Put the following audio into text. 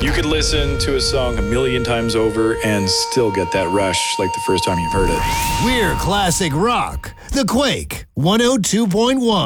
You could listen to a song a million times over and still get that rush like the first time you've heard it. We're classic rock. The Quake 102.1.